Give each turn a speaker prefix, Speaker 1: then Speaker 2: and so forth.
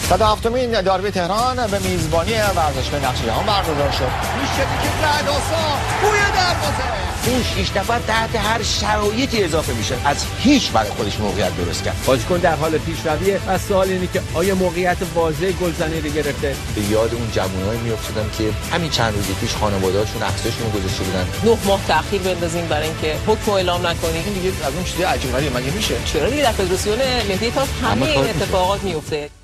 Speaker 1: 107مین داربی تهران به میزبانی ورزشگاه نقش جهان برگزار شد. میشه که رعدآسا بوی دروازه.
Speaker 2: این 6 نفر تحت هر شرایطی اضافه میشه. از هیچ برای خودش موقعیت درست کرد.
Speaker 3: بازیکن در حال پیشرویه و سوال اینه که آیا موقعیت واضح گلزنی رو گرفته؟
Speaker 4: به یاد اون جوونایی میافتادم که همین چند روز پیش خانواده‌هاشون عکساشون رو گذاشته بودن.
Speaker 5: 9 ماه تأخیر بندازیم برای اینکه حکم اعلام نکنیم.
Speaker 1: این دیگه از اون چیز عجیب غریبه مگه میشه؟
Speaker 5: چرا دیگه در فدراسیون ملی تا همه این اتفاقات میفته.